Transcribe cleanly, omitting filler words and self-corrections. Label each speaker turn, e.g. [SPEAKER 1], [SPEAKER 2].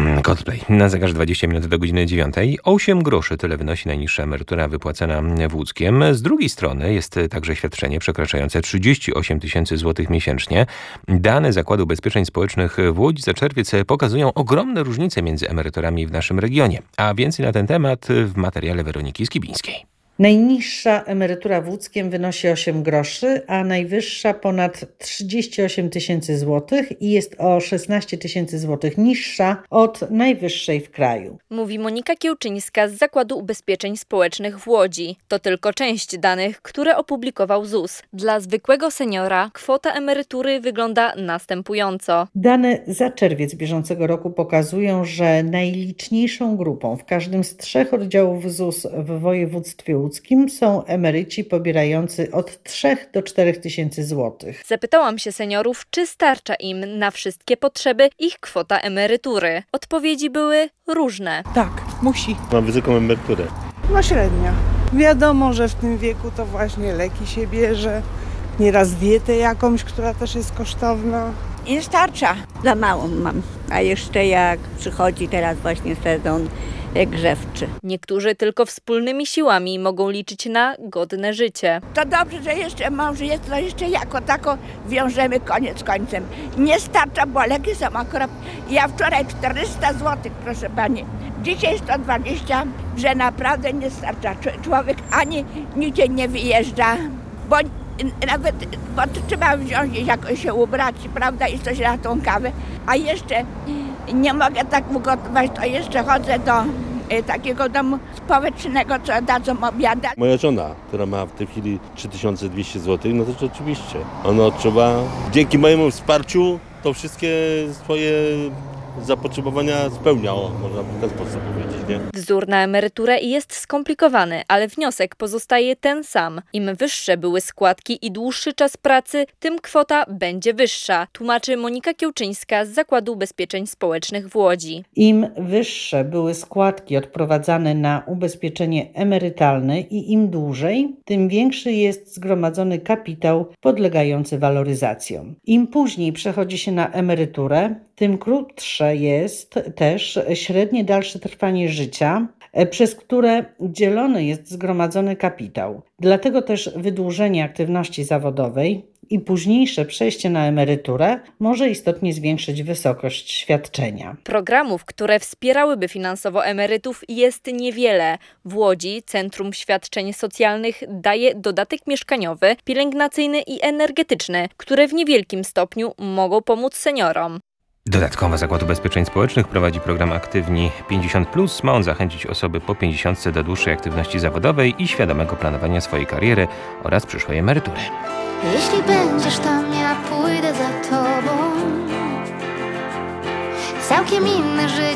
[SPEAKER 1] Coldplay. Na zegarze 20 minut do godziny 9. 8 groszy tyle wynosi najniższa emerytura wypłacana w Łódzkiem. Z drugiej strony jest także świadczenie przekraczające 38 tysięcy złotych miesięcznie. Dane Zakładu Ubezpieczeń Społecznych w Łodzi za czerwiec pokazują ogromne różnice między emeryturami w naszym regionie. A więcej na ten temat w materiale Weroniki Skibińskiej.
[SPEAKER 2] Najniższa emerytura w Łódzkiem wynosi 8 groszy, a najwyższa ponad 38 tysięcy złotych i jest o 16 tysięcy złotych niższa od najwyższej w kraju.
[SPEAKER 3] Mówi Monika Kiełczyńska z Zakładu Ubezpieczeń Społecznych w Łodzi. To tylko część danych, które opublikował ZUS. Dla zwykłego seniora kwota emerytury wygląda następująco.
[SPEAKER 2] Dane za czerwiec bieżącego roku pokazują, że najliczniejszą grupą w każdym z 3 oddziałów ZUS w województwie łódzkim są emeryci pobierający od 3 do 4 tysięcy złotych.
[SPEAKER 3] Zapytałam się seniorów, czy starcza im na wszystkie potrzeby ich kwota emerytury. Odpowiedzi były różne.
[SPEAKER 4] Tak, musi.
[SPEAKER 5] Mam wysoką emeryturę.
[SPEAKER 4] No średnia. Wiadomo, że w tym wieku to właśnie leki się bierze, nieraz dietę jakąś, która też jest kosztowna.
[SPEAKER 6] Nie starcza. Za małą mam. A jeszcze jak przychodzi teraz właśnie sezon grzewczy.
[SPEAKER 3] Niektórzy tylko wspólnymi siłami mogą liczyć na godne życie.
[SPEAKER 6] To dobrze, że jeszcze mąż jest, to jeszcze jako tako wiążemy koniec końcem. Nie starcza, bo leki są akurat. Ja wczoraj 400 zł, proszę pani. Dzisiaj 120, że naprawdę nie starcza. Człowiek ani nigdzie nie wyjeżdża, bo nawet bo trzeba wziąć jakoś się ubrać, prawda, i coś na tą kawę. A jeszcze nie mogę tak ugotować, to jeszcze chodzę do takiego domu społecznego, co dadzą obiada.
[SPEAKER 5] Moja żona, która ma w tej chwili 3200 zł, no to rzeczywiście ona odczuwa, dzięki mojemu wsparciu, to wszystkie swoje zapotrzebowania spełniało, można w ten sposób powiedzieć, nie?
[SPEAKER 3] Wzór na emeryturę jest skomplikowany, ale wniosek pozostaje ten sam. Im wyższe były składki i dłuższy czas pracy, tym kwota będzie wyższa, tłumaczy Monika Kiełczyńska z Zakładu Ubezpieczeń Społecznych w Łodzi.
[SPEAKER 2] Im wyższe były składki odprowadzane na ubezpieczenie emerytalne i im dłużej, tym większy jest zgromadzony kapitał podlegający waloryzacjom. Im później przechodzi się na emeryturę, tym krótsze jest też średnie dalsze trwanie życia, przez które dzielony jest zgromadzony kapitał. Dlatego też wydłużenie aktywności zawodowej i późniejsze przejście na emeryturę może istotnie zwiększyć wysokość świadczenia.
[SPEAKER 3] Programów, które wspierałyby finansowo emerytów jest niewiele. W Łodzi Centrum Świadczeń Socjalnych daje dodatek mieszkaniowy, pielęgnacyjny i energetyczny, które w niewielkim stopniu mogą pomóc seniorom.
[SPEAKER 1] Dodatkowo Zakład Ubezpieczeń Społecznych prowadzi program Aktywni 50+. Ma on zachęcić osoby po 50 do dłuższej aktywności zawodowej i świadomego planowania swojej kariery oraz przyszłej emerytury.
[SPEAKER 7] Jeśli będziesz tam, ja pójdę za tobą. Całkiem inne życie